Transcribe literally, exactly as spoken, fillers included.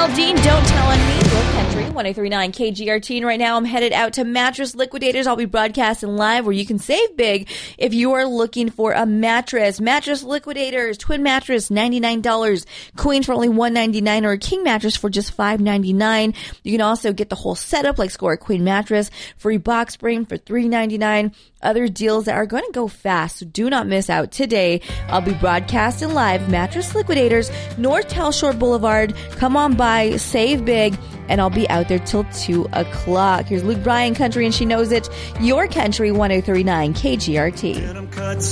Dean, Don't Tell on Me, Your Country, one oh three point nine K G R T. And right now I'm headed out to Mattress Liquidators. I'll be broadcasting live where you can save big if you are looking for a mattress. Mattress Liquidators, twin mattress, ninety-nine dollars. Queen for only one ninety-nine, or a king mattress for just five ninety-nine. You can also get the whole setup, like score a queen mattress, free box spring for three ninety-nine. Other deals that are going to go fast, so do not miss out today. I'll be broadcasting live, Mattress Liquidators, North Telshore Boulevard. Come on by, save big, and I'll be out there till two o'clock. Here's Luke Bryan, Country and She Knows It, Your Country, one oh three point nine K G R T.